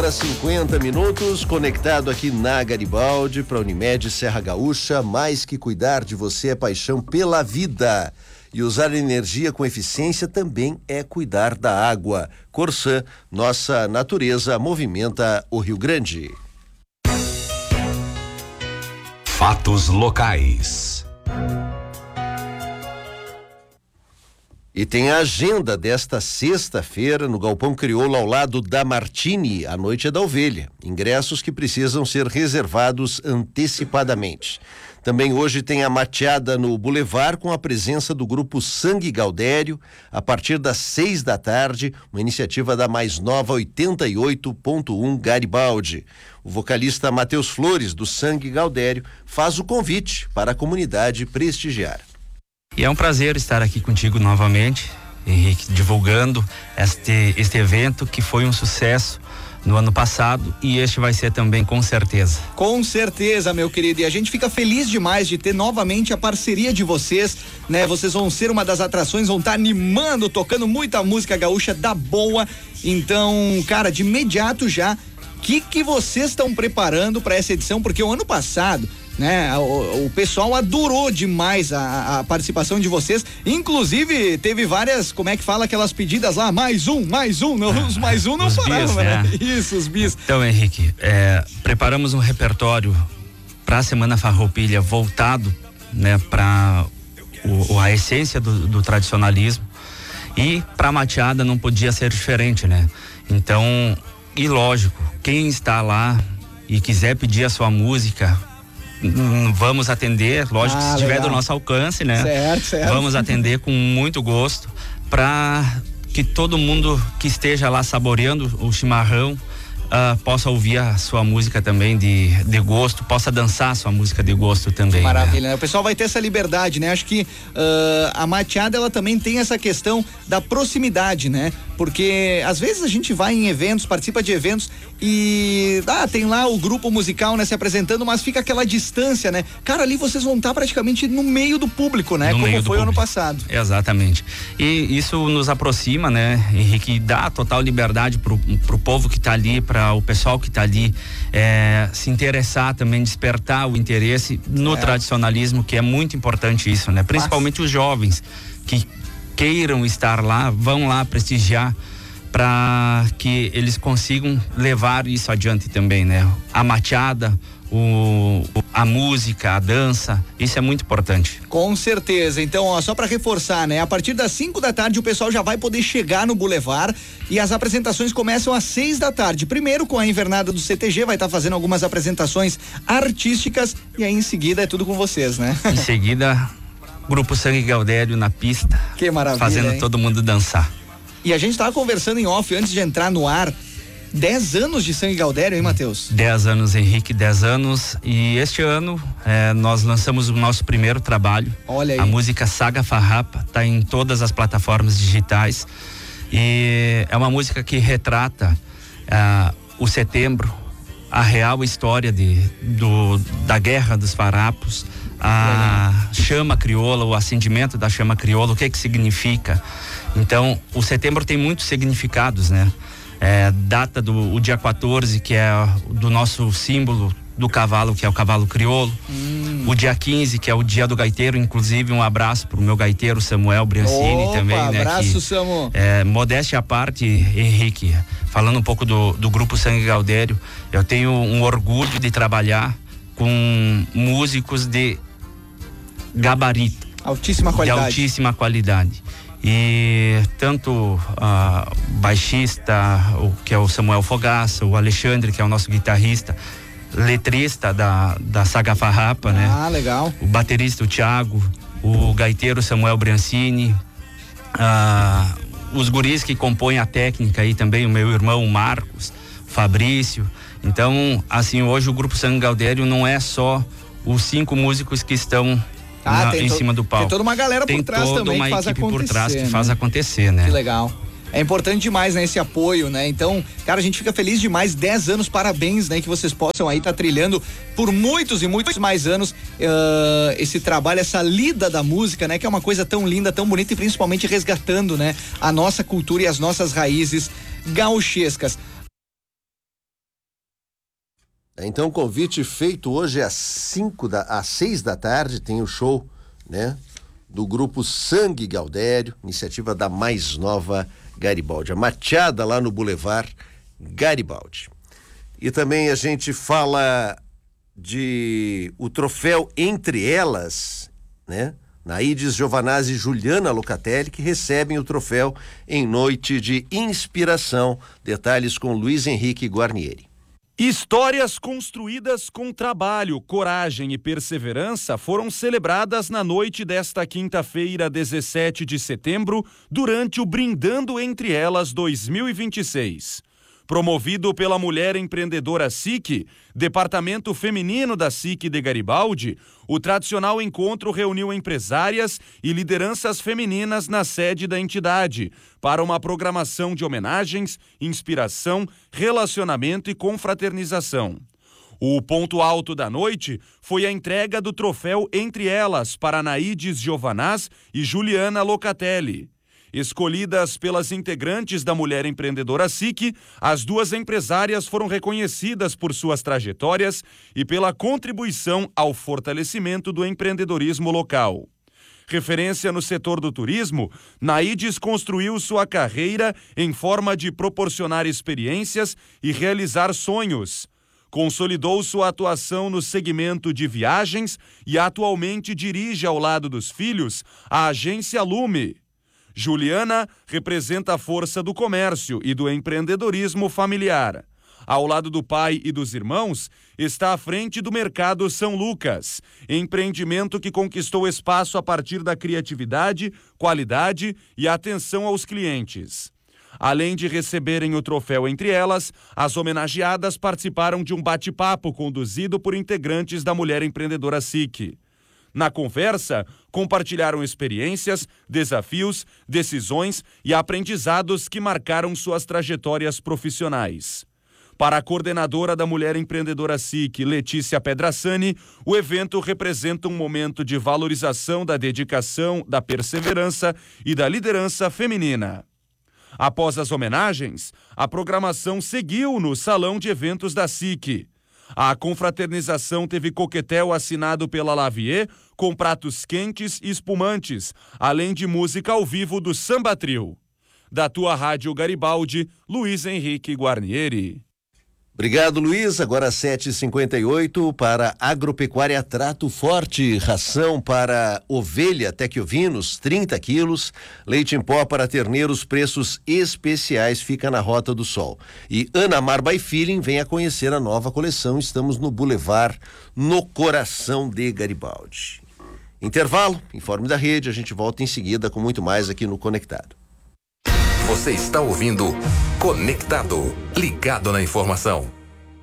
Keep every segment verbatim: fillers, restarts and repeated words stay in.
cinquenta minutos, conectado aqui na Garibaldi para Unimed Serra Gaúcha. Mais que cuidar de você é paixão pela vida. E usar energia com eficiência também é cuidar da água. Corsã, nossa natureza movimenta o Rio Grande. Fatos locais. E tem a agenda desta sexta-feira no Galpão Crioulo ao lado da Martini. A noite é da ovelha. Ingressos que precisam ser reservados antecipadamente. Também hoje tem a mateada no Boulevard com a presença do grupo Sangue Gaudério a partir das seis da tarde, uma iniciativa da mais nova oitenta e oito ponto um Garibaldi. O vocalista Matheus Flores, do Sangue Gaudério, faz o convite para a comunidade prestigiar. E é um prazer estar aqui contigo novamente, Henrique, divulgando este, este evento que foi um sucesso no ano passado e este vai ser também, com certeza. Com certeza, meu querido, e a gente fica feliz demais de ter novamente a parceria de vocês, né? Vocês vão ser uma das atrações, vão estar animando, tocando muita música gaúcha da boa. Então, cara, de imediato já, o que que vocês estão preparando para essa edição? Porque o ano passado, né, o, o pessoal adorou demais a, a participação de vocês, inclusive teve várias, como é que fala, aquelas pedidas lá, mais um, mais um, não, os mais um não os pararam, bis, né? né? Isso, os bis. Então, Henrique, é, preparamos um repertório para a Semana Farroupilha voltado, né, para a essência do, do tradicionalismo, e para a mateada não podia ser diferente, né? Então, e lógico, quem está lá e quiser pedir a sua música, vamos atender, lógico, ah, se estiver do nosso alcance, né? Certo, certo. Vamos atender com muito gosto para que todo mundo que esteja lá saboreando o chimarrão uh, possa ouvir a sua música também de, de gosto, possa dançar a sua música de gosto também. Maravilha, né? O pessoal vai ter essa liberdade, né? Acho que uh, a mateada, ela também tem essa questão da proximidade, né? Porque às vezes a gente vai em eventos, participa de eventos e ah, tem lá o grupo musical, né, se apresentando, mas fica aquela distância, né? Cara, ali vocês vão estar praticamente no meio do público, né? No Como foi o ano passado. Exatamente. E isso nos aproxima, né, Henrique, dá total liberdade pro, pro povo que tá ali, para o pessoal que tá ali, é, se interessar também, despertar o interesse no é. tradicionalismo, que é muito importante isso, né? Principalmente mas... os jovens que queiram estar lá, vão lá prestigiar, para que eles consigam levar isso adiante também, né? A mateada, o, a música, a dança, isso é muito importante. Com certeza. Então, ó, só para reforçar, né? A partir das cinco da tarde o pessoal já vai poder chegar no Boulevard e as apresentações começam às seis da tarde. Primeiro com a invernada do C T G, vai estar tá fazendo algumas apresentações artísticas e aí em seguida é tudo com vocês, né? Em seguida, Grupo Sangue Gaudério na pista. Que maravilha, fazendo hein? todo mundo dançar. E a gente tava conversando em off antes de entrar no ar. dez anos de Sangue Gaudério, hein, Matheus? dez anos, Henrique, dez anos. E este ano é, nós lançamos o nosso primeiro trabalho. Olha aí. A música Saga Farrapa, tá em todas as plataformas digitais. E é uma música que retrata uh, o setembro, a real história de, do, da guerra dos farrapos, a chama crioula, o acendimento da chama crioula, o que que significa. Então, o setembro tem muitos significados, né? É, data do o dia quatorze, que é do nosso símbolo do cavalo, que é o cavalo crioulo. Hum. O dia quinze, que é o dia do gaiteiro, inclusive um abraço pro meu gaiteiro Samuel Briancini. Opa, também, né? Abraço, que, Samu. É, modéstia à parte, Henrique, falando um pouco do, do grupo Sangue Gaudério, eu tenho um orgulho de trabalhar com músicos de gabarito. Altíssima qualidade. De altíssima qualidade. E tanto uh, baixista, o que é o Samuel Fogaça, o Alexandre, que é o nosso guitarrista, letrista da, da Saga Farrapa, ah, né? Ah, legal. O baterista, o Thiago, o gaiteiro Samuel Briancini, uh, os guris que compõem a técnica aí também, o meu irmão Marcos, o Fabrício. Então, assim, hoje o Grupo Sangue Gaudério não é só os cinco músicos que estão Ah, na, tem em to, cima do palco. Tem toda uma galera tem por trás toda também uma que faz equipe acontecer, por trás que né? faz acontecer, né? Que legal. É importante demais, né, esse apoio, né? Então, cara, a gente fica feliz demais, dez anos, parabéns, né? Que vocês possam aí estar tá trilhando por muitos e muitos mais anos uh, esse trabalho, essa lida da música, né? Que é uma coisa tão linda, tão bonita e principalmente resgatando, né? A nossa cultura e as nossas raízes gauchescas. Então, convite feito hoje às cinco da, às seis da tarde, tem o show, né? Do grupo Sangue Gaudério, iniciativa da mais nova Garibaldi. A mateada lá no Boulevard Garibaldi. E também a gente fala de o troféu Entre Elas, né? Naídes Giovanazzi e Juliana Locatelli, que recebem o troféu em noite de inspiração. Detalhes com Luiz Henrique Guarnieri. Histórias construídas com trabalho, coragem e perseverança foram celebradas na noite desta quinta-feira, dezessete de setembro, durante o Brindando Entre Elas dois mil e vinte e seis. Promovido pela Mulher Empreendedora S I C, Departamento Feminino da S I C de Garibaldi, o tradicional encontro reuniu empresárias e lideranças femininas na sede da entidade para uma programação de homenagens, inspiração, relacionamento e confraternização. O ponto alto da noite foi a entrega do troféu Entre Elas para Naídes Giovanaz e Juliana Locatelli. Escolhidas pelas integrantes da Mulher Empreendedora S I C, as duas empresárias foram reconhecidas por suas trajetórias e pela contribuição ao fortalecimento do empreendedorismo local. Referência no setor do turismo, Naídes construiu sua carreira em forma de proporcionar experiências e realizar sonhos. Consolidou sua atuação no segmento de viagens e atualmente dirige ao lado dos filhos a agência Lume. Juliana representa a força do comércio e do empreendedorismo familiar. Ao lado do pai e dos irmãos, está à frente do Mercado São Lucas, empreendimento que conquistou espaço a partir da criatividade, qualidade e atenção aos clientes. Além de receberem o troféu Entre Elas, as homenageadas participaram de um bate-papo conduzido por integrantes da Mulher Empreendedora S I C. Na conversa, compartilharam experiências, desafios, decisões e aprendizados que marcaram suas trajetórias profissionais. Para a coordenadora da Mulher Empreendedora S I C, Letícia Pedrassani, o evento representa um momento de valorização da dedicação, da perseverança e da liderança feminina. Após as homenagens, a programação seguiu no Salão de Eventos da S I C. A confraternização teve coquetel assinado pela Lavier, com pratos quentes e espumantes, além de música ao vivo do Samba Trio. Da tua Rádio Garibaldi, Luiz Henrique Guarnieri. Obrigado, Luiz. Agora sete e cinquenta e oito para Agropecuária Trato Forte, ração para ovelha Teciovinos, trinta quilos, leite em pó para terneiros, preços especiais, fica na Rota do Sol. E Ana Mar by Feeling, venha conhecer a nova coleção, estamos no Boulevard, no coração de Garibaldi. Intervalo, informe da rede, a gente volta em seguida com muito mais aqui no Conectado. Você está ouvindo Conectado, ligado na informação.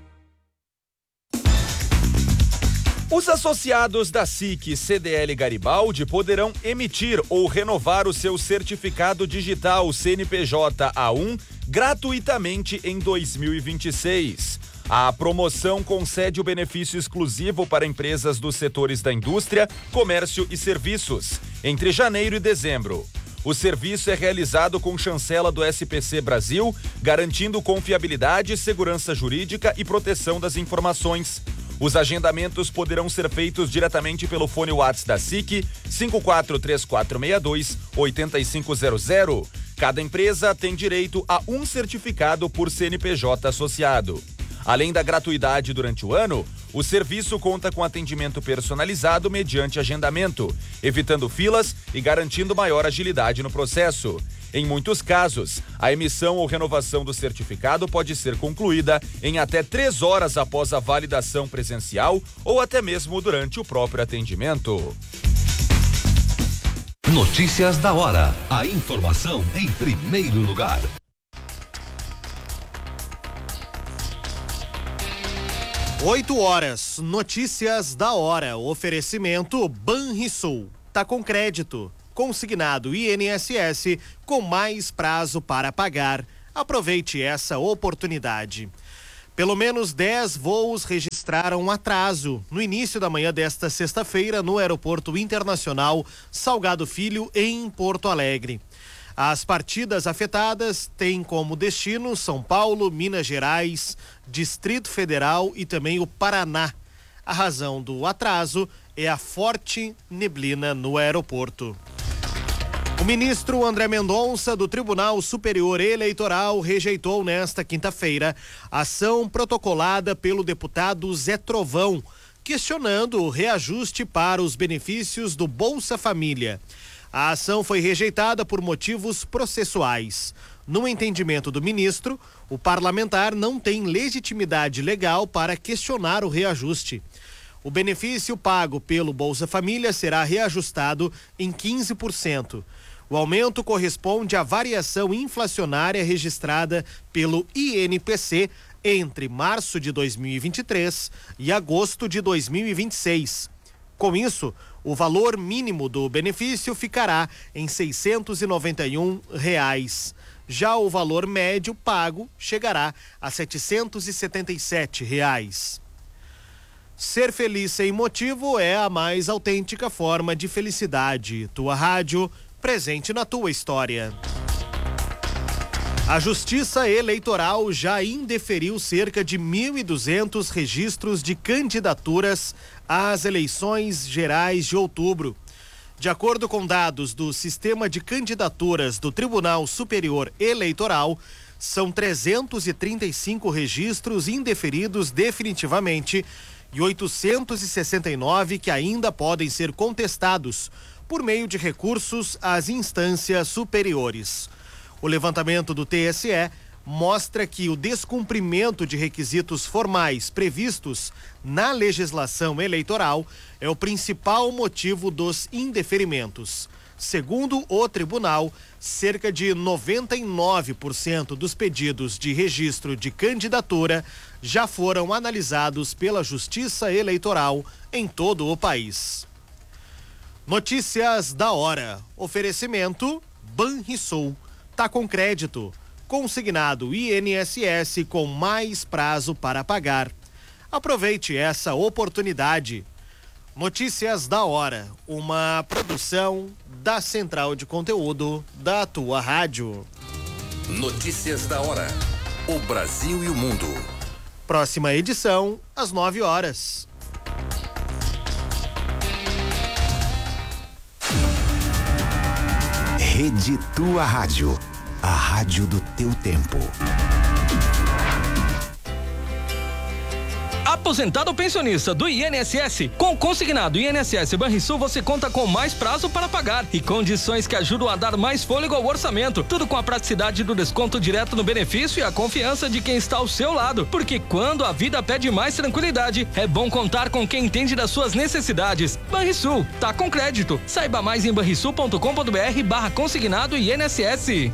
Os associados da S I C C D L Garibaldi poderão emitir ou renovar o seu certificado digital C N P J A um gratuitamente em dois mil e vinte e seis. A promoção concede o benefício exclusivo para empresas dos setores da indústria, comércio e serviços, entre janeiro e dezembro. O serviço é realizado com chancela do S P C Brasil, garantindo confiabilidade, segurança jurídica e proteção das informações. Os agendamentos poderão ser feitos diretamente pelo fone WhatsApp da S I C cinco quatro três quatro seis dois oito cinco zero zero. Cada empresa tem direito a um certificado por C N P J associado. Além da gratuidade durante o ano, o serviço conta com atendimento personalizado mediante agendamento, evitando filas e garantindo maior agilidade no processo. Em muitos casos, a emissão ou renovação do certificado pode ser concluída em até três horas após a validação presencial ou até mesmo durante o próprio atendimento. Notícias da hora. A informação em primeiro lugar. Oito horas, notícias da hora, oferecimento Banrisul, tá com crédito, consignado I N S S com mais prazo para pagar, aproveite essa oportunidade. Pelo menos dez voos registraram um atraso no início da manhã desta sexta-feira no Aeroporto Internacional Salgado Filho em Porto Alegre. As partidas afetadas têm como destino São Paulo, Minas Gerais, Distrito Federal e também o Paraná. A razão do atraso é a forte neblina no aeroporto. O ministro André Mendonça, do Tribunal Superior Eleitoral, rejeitou nesta quinta-feira a ação protocolada pelo deputado Zé Trovão, questionando o reajuste para os benefícios do Bolsa Família. A ação foi rejeitada por motivos processuais. No entendimento do ministro, o parlamentar não tem legitimidade legal para questionar o reajuste. O benefício pago pelo Bolsa Família será reajustado em quinze por cento. O aumento corresponde à variação inflacionária registrada pelo I N P C entre março de dois mil e vinte e três e agosto de dois mil e vinte e seis. Com isso, o valor mínimo do benefício ficará em seiscentos e noventa e um reais. Já o valor médio pago chegará a setecentos e setenta e sete reais. Ser feliz sem motivo é a mais autêntica forma de felicidade. Tua rádio, presente na tua história. A Justiça Eleitoral já indeferiu cerca de mil e duzentos registros de candidaturas às eleições gerais de outubro. De acordo com dados do Sistema de Candidaturas do Tribunal Superior Eleitoral, são trezentos e trinta e cinco registros indeferidos definitivamente e oitocentos e sessenta e nove que ainda podem ser contestados por meio de recursos às instâncias superiores. O levantamento do T S E mostra que o descumprimento de requisitos formais previstos na legislação eleitoral é o principal motivo dos indeferimentos. Segundo o tribunal, cerca de noventa e nove por cento dos pedidos de registro de candidatura já foram analisados pela Justiça Eleitoral em todo o país. Notícias da hora. Oferecimento Banrisul. Tá com crédito. Consignado I N S S com mais prazo para pagar. Aproveite essa oportunidade. Notícias da hora. Uma produção da Central de Conteúdo da tua rádio. Notícias da hora. O Brasil e o mundo. Próxima edição, às nove horas. Rede Tua Rádio, a rádio do teu tempo. Aposentado ou pensionista do I N S S, com consignado I N S S Banrisul você conta com mais prazo para pagar e condições que ajudam a dar mais fôlego ao orçamento. Tudo com a praticidade do desconto direto no benefício e a confiança de quem está ao seu lado. Porque quando a vida pede mais tranquilidade, é bom contar com quem entende das suas necessidades. Banrisul, tá com crédito. Saiba mais em banrisul ponto com ponto br barra consignado I N S S.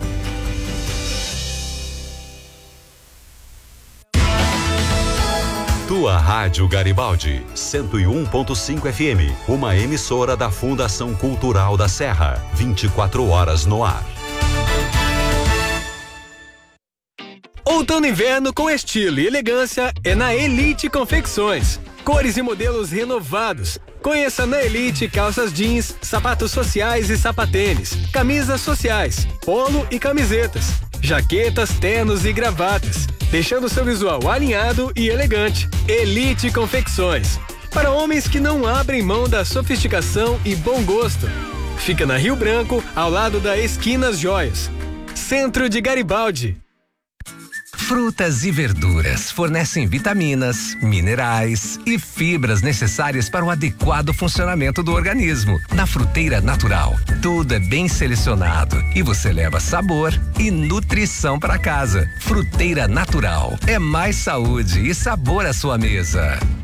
Tua Rádio Garibaldi, cento e um ponto cinco F M, uma emissora da Fundação Cultural da Serra, vinte e quatro horas no ar. Outono e inverno com estilo e elegância é na Elite Confecções. Cores e modelos renovados. Conheça na Elite calças jeans, sapatos sociais e sapatênis, camisas sociais, polo e camisetas, jaquetas, ternos e gravatas, deixando seu visual alinhado e elegante. Elite Confecções, para homens que não abrem mão da sofisticação e bom gosto. Fica na Rio Branco, ao lado da Esquinas Joias. Centro de Garibaldi. Frutas e verduras fornecem vitaminas, minerais e fibras necessárias para o adequado funcionamento do organismo. Na Fruteira Natural, tudo é bem selecionado e você leva sabor e nutrição para casa. Fruteira Natural é mais saúde e sabor à sua mesa.